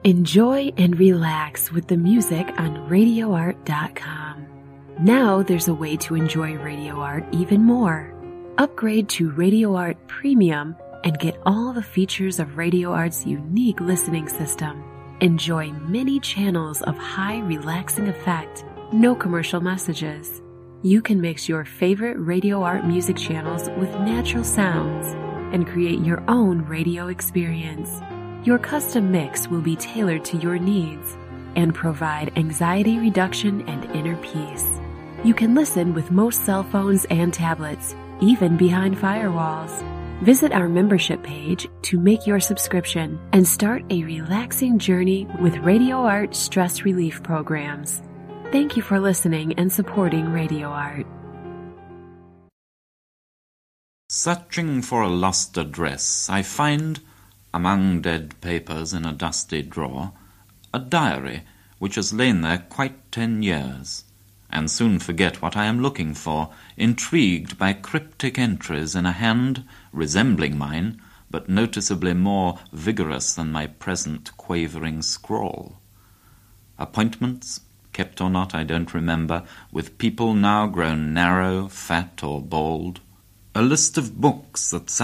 Enjoy and relax with the music on RadioArt.com. Now there's a way to enjoy Radio Art even more. Upgrade to Radio Art Premium and get all the features of Radio Art's unique listening system. Enjoy many channels of high relaxing effect, no commercial messages. You can mix your favorite Radio Art music channels with natural sounds and create your own radio experience. Your custom mix will be tailored to your needs and provide anxiety reduction and inner peace. You can listen with most cell phones and tablets, even behind firewalls. Visit our membership page to make your subscription and start a relaxing journey with Radio Art stress relief programs. Thank you for listening and supporting Radio Art. Searching for a lost address, I find, among dead papers in a dusty drawer, a diary which has lain there quite 10 years, and soon forget what I am looking for, intrigued by cryptic entries in a hand resembling mine, but noticeably more vigorous than my present quavering scrawl. Appointments, kept or not I don't remember, with people now grown narrow, fat, or bald. A list of books that